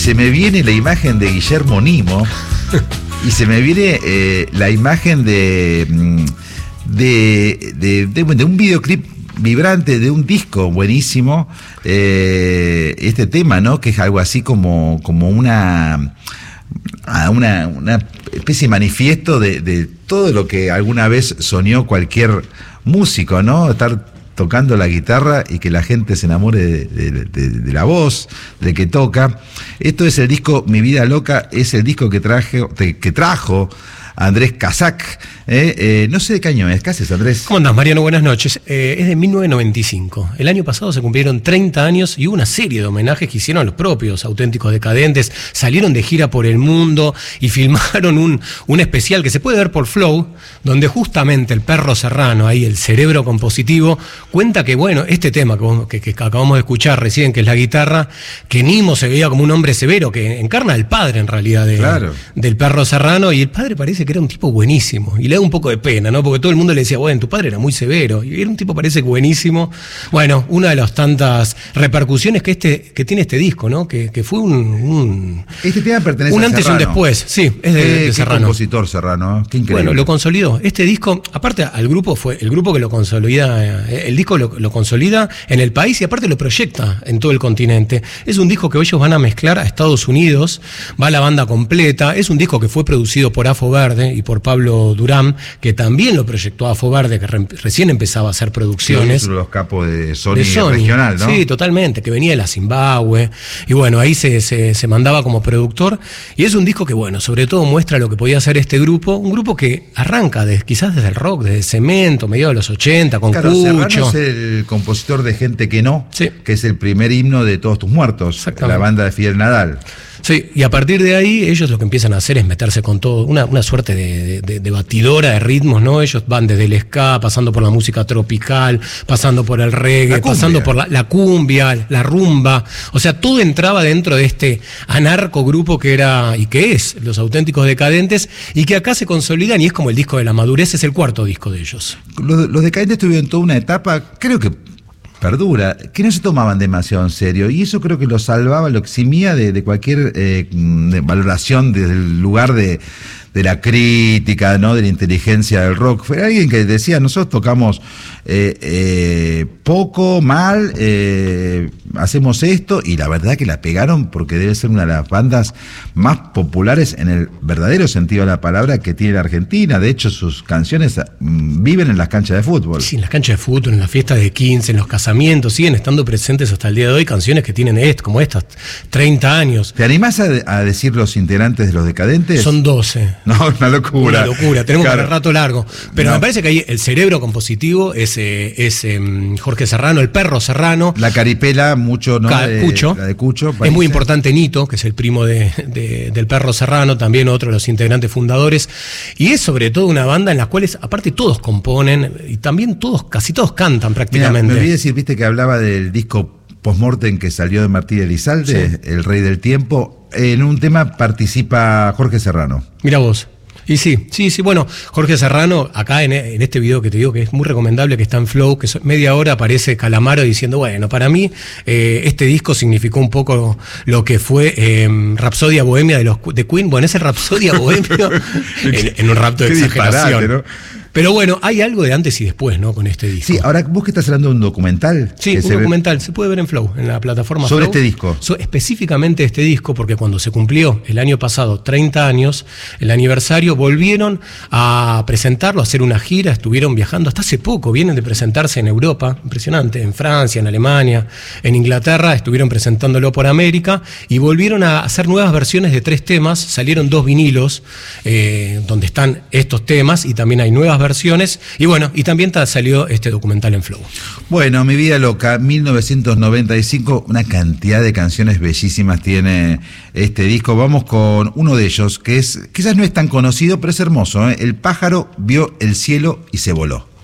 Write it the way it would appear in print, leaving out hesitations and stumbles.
se me viene la imagen de Guillermo Nimo y se me viene la imagen de un videoclip vibrante, de un disco buenísimo, este tema, ¿no? Que es algo así como una especie de manifiesto de todo lo que alguna vez soñó cualquier músico, ¿no? Estar tocando la guitarra y que la gente se enamore de la voz, de que toca. Esto es el disco Mi Vida Loca, es el disco que trajo Andrés Casac. No sé de qué año es. ¿Qué haces, Andrés? ¿Cómo andás, Mariano? Buenas noches. Es de 1995. El año pasado se cumplieron 30 años y hubo una serie de homenajes que hicieron los propios Auténticos Decadentes. Salieron de gira por el mundo y filmaron un especial que se puede ver por Flow, donde justamente el Perro Serrano, ahí el cerebro compositivo, cuenta que, bueno, este tema que acabamos de escuchar recién, que es la guitarra, que Nimo se veía como un hombre severo, que encarna al padre en realidad del Perro Serrano, y el padre parece que era un tipo buenísimo. Y le da un poco de pena, ¿no? Porque todo el mundo le decía, bueno, tu padre era muy severo. Y era un tipo, parece que buenísimo. Bueno, una de las tantas repercusiones que tiene este disco, ¿no? Que fue Este tema pertenece un a antes y un después. Sí, es de Serrano. Qué compositor Serrano, qué increíble. Bueno, lo consolidó. Este disco, aparte al grupo, fue el grupo que lo consolida, el disco lo consolida en el país y aparte lo proyecta en todo el continente. Es un disco que ellos van a mezclar a Estados Unidos, va la banda completa. Es un disco que fue producido por Afo Verde y por Pablo Durán, que también lo proyectó Afo Verde, que recién empezaba a hacer producciones. Sí, los capos de Sony regional, ¿no? Sí, totalmente, que venía de la Zimbabue. Y bueno, ahí se mandaba como productor. Y es un disco que, bueno, sobre todo muestra lo que podía hacer este grupo. Un grupo que arranca quizás desde el rock, desde Cemento, mediados de los 80, con claro, Cucho. Serrano es el compositor de Gente que No, sí, que es el primer himno de Todos tus muertos, la banda de Fidel Nadal. Sí, y a partir de ahí ellos lo que empiezan a hacer es meterse con todo, una suerte de batidora de ritmos, ¿no? Ellos van desde el ska, pasando por la música tropical, pasando por el reggae, pasando por la cumbia, la rumba. O sea, todo entraba dentro de este anarco grupo que era y que es Los Auténticos Decadentes, y que acá se consolidan y es como el disco de la madurez, es el cuarto disco de ellos. Los Decadentes tuvieron toda una etapa, creo que perdura, que no se tomaban demasiado en serio, y eso creo que lo salvaba, lo eximía de cualquier valoración desde el lugar de la crítica, ¿no? De la inteligencia del rock. Fue alguien que decía, nosotros tocamos poco, mal, hacemos esto, y la verdad que la pegaron porque debe ser una de las bandas más populares en el verdadero sentido de la palabra que tiene la Argentina. De hecho, sus canciones viven en las canchas de fútbol. Sí, en las canchas de fútbol, en las fiestas de 15, en los casamientos, siguen estando presentes hasta el día de hoy canciones que tienen como estas, 30 años. ¿Te animás a decir los integrantes de Los Decadentes? Son 12. No, una locura. Una locura, tenemos para el rato largo. Pero me parece que ahí el cerebro compositivo es Jorge Serrano, el Perro Serrano. La caripela, mucho, ¿no? Cucho. La de Cucho. Es muy importante Nito, que es el primo del Perro Serrano, también otro de los integrantes fundadores. Y es sobre todo una banda en la cual, aparte, todos componen y también casi todos cantan prácticamente. Mirá, me olvidé decir, viste que hablaba del disco Postmortem que salió de Martí Elizalde, sí, El Rey del Tiempo. En un tema participa Jorge Serrano. Mira vos. Y sí, bueno, Jorge Serrano, acá en este video que te digo que es muy recomendable, que está en Flow, que media hora aparece Calamaro diciendo, bueno, para mí este disco significó un poco lo que fue Rapsodia Bohemia de Queen. Bueno, ese Rapsodia Bohemia en un rapto de exageración. Disparate, ¿no? Pero bueno, hay algo de antes y después, ¿no? Con este disco. Sí, ahora vos que estás hablando de un documental. Sí, un documental, se puede ver en Flow, en la plataforma sobre Flow. Este disco. Específicamente este disco, porque cuando se cumplió el año pasado 30 años, el aniversario, volvieron a presentarlo, a hacer una gira, estuvieron viajando hasta hace poco, vienen de presentarse en Europa, impresionante, en Francia, en Alemania, en Inglaterra, estuvieron presentándolo por América y volvieron a hacer nuevas versiones de 3 temas, salieron 2 vinilos donde están estos temas y también hay nuevas versiones, y bueno, y también salió este documental en Flow. Bueno, Mi Vida Loca, 1995, una cantidad de canciones bellísimas tiene este disco. Vamos con uno de ellos, que quizás no es tan conocido, pero es hermoso, ¿eh? El pájaro vio el cielo y se voló.